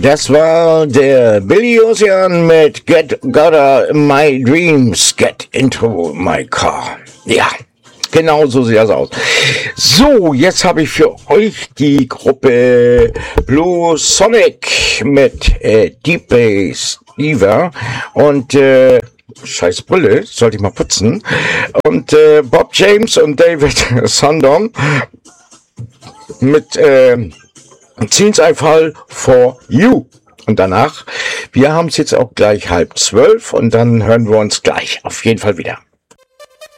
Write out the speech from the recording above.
Das war der Billy Ocean mit Get Gotta My Dreams, Get Into My Car. Ja, genau so sieht das aus. So, jetzt habe ich für euch die Gruppe Blue Sonic mit Deep Bass Diva und scheiß Brille, sollte ich mal putzen. Und Bob James und David Sundom mit Since I Fall For You. Und danach, wir haben es jetzt auch gleich 11:30 und dann hören wir uns gleich auf jeden Fall wieder.